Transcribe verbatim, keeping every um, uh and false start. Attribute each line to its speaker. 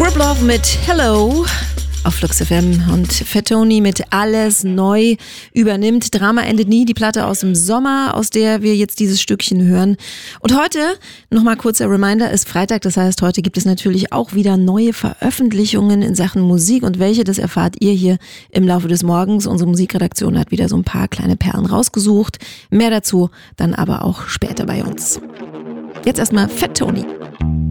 Speaker 1: Crip Love mit Hello auf Flux F M und Fat Tony mit Alles neu übernimmt. Drama endet nie, die Platte aus dem Sommer, aus der wir jetzt dieses Stückchen hören. Und heute, nochmal kurzer Reminder, ist Freitag, das heißt, heute gibt es natürlich auch wieder neue Veröffentlichungen in Sachen Musik und welche, das erfahrt ihr hier im Laufe des Morgens. Unsere Musikredaktion hat wieder so ein paar kleine Perlen rausgesucht. Mehr dazu dann aber auch später bei uns. Jetzt erstmal Fat Tony.